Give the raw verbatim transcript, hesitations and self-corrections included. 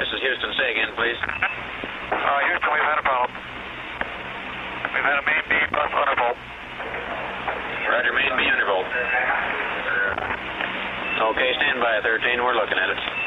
This is Houston. Say again, please. Uh, Houston, we've had a problem. We've had a main B plus undervolt. Roger, main B undervolt. Okay, stand by, thirteen. We're looking at it.